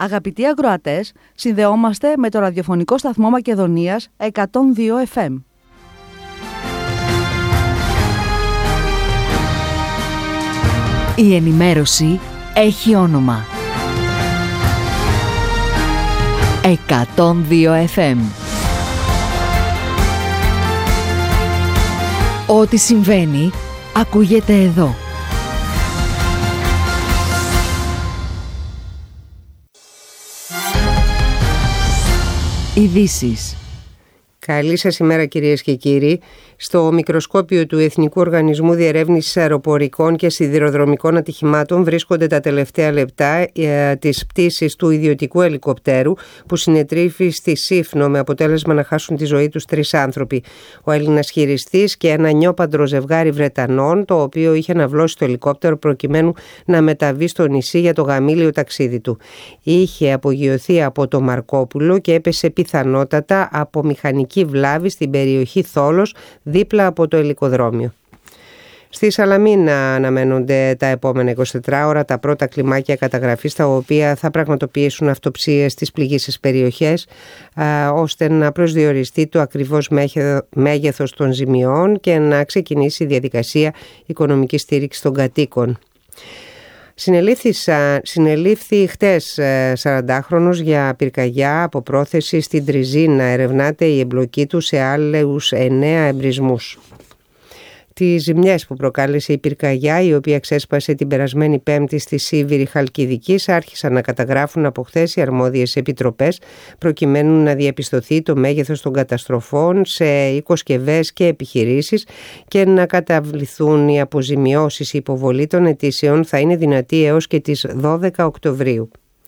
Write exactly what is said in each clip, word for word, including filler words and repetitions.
Αγαπητοί ακροατές, συνδεόμαστε με το ραδιοφωνικό σταθμό Μακεδονίας εκατόν δύο εφ εμ. Η ενημέρωση έχει όνομα. εκατόν δύο εφ εμ. Ό,τι συμβαίνει, ακούγεται εδώ. Ειδήσεις. Καλή σας ημέρα κυρίες και κύριοι. Στο μικροσκόπιο του Εθνικού Οργανισμού Διερεύνησης Αεροπορικών και Σιδηροδρομικών Ατυχημάτων βρίσκονται τα τελευταία λεπτά ε, της πτήσης του ιδιωτικού ελικοπτέρου που συνετρίφη στη Σύφνο με αποτέλεσμα να χάσουν τη ζωή τους τρεις άνθρωποι. Ο Έλληνας χειριστής και ένα νιόπαντρο ζευγάρι Βρετανών, το οποίο είχε αναβλώσει το ελικόπτερο προκειμένου να μεταβεί στο νησί για το γαμήλιο ταξίδι του. Είχε απογειωθεί από το Μαρκόπουλο και έπεσε πιθανότατα από μηχανική βλάβη στην περιοχή Θόλος, δίπλα από το ελικοδρόμιο. Στη Σαλαμίνα αναμένονται τα επόμενα εικοσιτέσσερις ώρα τα πρώτα κλιμάκια καταγραφής, τα οποία θα πραγματοποιήσουν αυτοψίες στις πληγήσεις περιοχές, α, ώστε να προσδιοριστεί το ακριβώς μέγεθος των ζημιών και να ξεκινήσει η διαδικασία οικονομικής στήριξης των κατοίκων. Συνελήφθη χτες σαραντάχρονος για πυρκαγιά από πρόθεση στην Τριζίνα. Ερευνάται η εμπλοκή του σε άλλους εννέα εμπρισμούς. Τις ζημιές που προκάλεσε η πυρκαγιά, η οποία ξέσπασε την περασμένη Πέμπτη στη Σίβηρη Χαλκιδικής, άρχισαν να καταγράφουν από χθες οι αρμόδιες επιτροπές, προκειμένου να διαπιστωθεί το μέγεθος των καταστροφών σε οικοσκευές και επιχειρήσεις και να καταβληθούν οι αποζημιώσεις. Η υποβολή των αιτήσεων θα είναι δυνατή έως και τις δώδεκα Οκτωβρίου.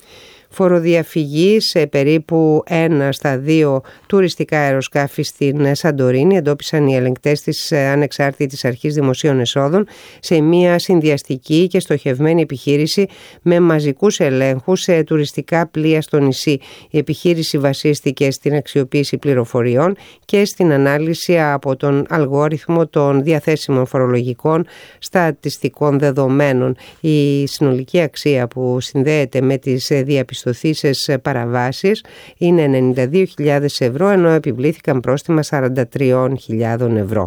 Φοροδιαφυγή σε περίπου ένα στα δύο τουριστικά αεροσκάφη στην Σαντορίνη εντόπισαν οι ελεγκτές της Ανεξάρτητης Αρχής Δημοσίων Εσόδων σε μια συνδυαστική και στοχευμένη επιχείρηση με μαζικούς ελέγχους σε τουριστικά πλοία στο νησί. Η επιχείρηση βασίστηκε στην αξιοποίηση πληροφοριών και στην ανάλυση από τον αλγόριθμο των διαθέσιμων φορολογικών στατιστικών δεδομένων. Η συνολική αξία που συνδέεται με τις διαπιστώσεις στοθήσεις παραβάσεις είναι ενενήντα δύο χιλιάδες ευρώ, ενώ επιβλήθηκαν πρόστιμα σαράντα τρεις χιλιάδες ευρώ.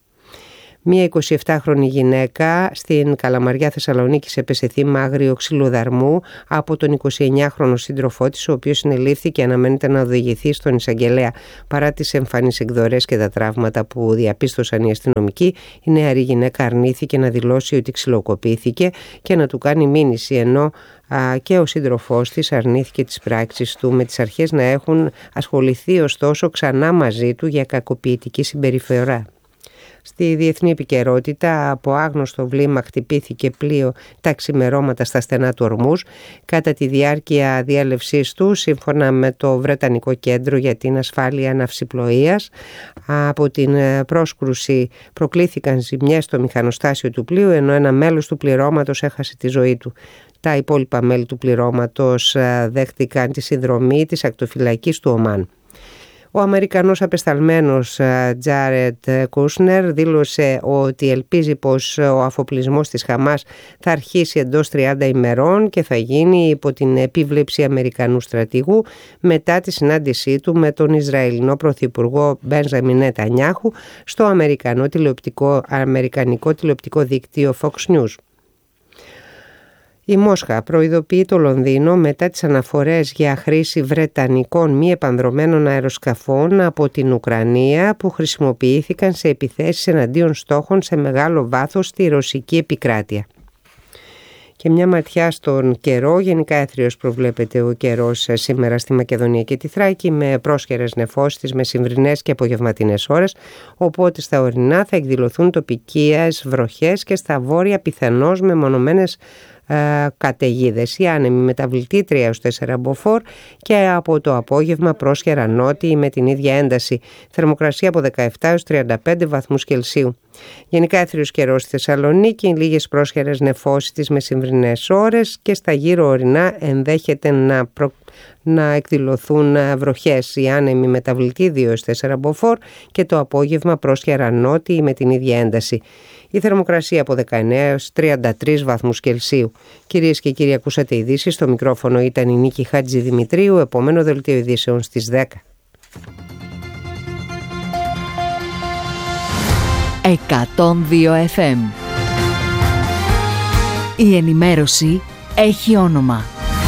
Μία εικοσιεπτάχρονη γυναίκα στην Καλαμαριά Θεσσαλονίκης έπεσε θύμα άγριου ξυλοδαρμού από τον εικοσιεννιάχρονο σύντροφό της, ο οποίος συνελήφθη και αναμένεται να οδηγηθεί στον εισαγγελέα. Παρά τις εμφανείς εκδορές και τα τραύματα που διαπίστωσαν οι αστυνομικοί, η νεαρή γυναίκα αρνήθηκε να δηλώσει ότι ξυλοκοπήθηκε και να του κάνει μήνυση, ενώ α, και ο σύντροφός της αρνήθηκε τις πράξεις του, με τις αρχές να έχουν ασχοληθεί ωστόσο ξανά μαζί του για κακοποιητική συμπεριφορά. Στη διεθνή επικαιρότητα, από άγνωστο βλήμα χτυπήθηκε πλοίο τα ξημερώματα στα στενά του Ορμούζ κατά τη διάρκεια διέλευσής του, σύμφωνα με το Βρετανικό Κέντρο για την Ασφάλεια Ναυσιπλοείας. Από την πρόσκρουση προκλήθηκαν ζημιές στο μηχανοστάσιο του πλοίου, ενώ ένα μέλος του πληρώματος έχασε τη ζωή του. Τα υπόλοιπα μέλη του πληρώματος δέχτηκαν τη συνδρομή της ακτοφυλακής του Ομάν. Ο Αμερικανός απεσταλμένος Τζάρετ Κούσνερ δήλωσε ότι ελπίζει πως ο αφοπλισμός της Χαμάς θα αρχίσει εντός τριάντα ημερών και θα γίνει υπό την επίβλεψη Αμερικανού στρατηγού μετά τη συνάντησή του με τον Ισραηλινό Πρωθυπουργό Μπένζαμιν Νετανιάχου στο Αμερικανό τηλεοπτικό, αμερικανικό τηλεοπτικό δίκτυο Fox News. Η Μόσχα προειδοποιεί το Λονδίνο μετά τις αναφορές για χρήση βρετανικών μη επανδρωμένων αεροσκαφών από την Ουκρανία που χρησιμοποιήθηκαν σε επιθέσεις εναντίον στόχων σε μεγάλο βάθος στη ρωσική επικράτεια. Και μια ματιά στον καιρό. Γενικά έθριος προβλέπεται ο καιρός σήμερα στη Μακεδονία και τη Θράκη, με πρόσχερες νεφώσεις τις μεσημβρινές και απογευματινές ώρες, οπότε στα ορεινά θα εκδηλωθούν τοπικές βροχές και στα βόρεια πιθανώς μεμονωμένες ε, καταιγίδες. Η άνεμη μεταβλητή τρία έως τέσσερα μποφόρ και από το απόγευμα πρόσχερα νότιοι με την ίδια ένταση. Θερμοκρασία από δεκαεπτά έως τριάντα πέντε βαθμούς Κελσίου. Γενικά έθριος καιρός στη Θεσσαλονίκη, λίγες πρόσχερες νεφώσεις τις μεσημβρινές ώρες και στα γύρω ορεινά ενδέχεται να, προ... να εκδηλωθούν βροχές. Η άνεμη μεταβλητή δύο έως τέσσερα μποφόρ και το απόγευμα πρόσχερα νότιοι με την ίδια ένταση. Η θερμοκρασία από δεκαεννέα έως τριάντα τρεις βαθμούς Κελσίου. Κυρίες και κύριοι, ακούσατε ειδήσεις. Στο μικρόφωνο ήταν η Νίκη Χατζηδημητρίου. Επόμενο δελτίο ειδήσεων στις δέκα. εκατόν δύο εφ εμ. Η ενημέρωση έχει όνομα.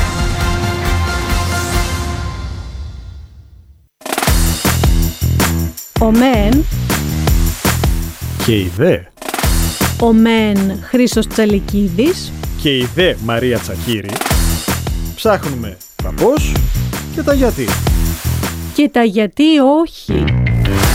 Ο μεν και η δε. Ο μεν Χρήστος Τσαλικίδης Και η δε Μαρία Τσακύρη. Ψάχνουμε τα πώς και τα γιατί. Και τα γιατί όχι.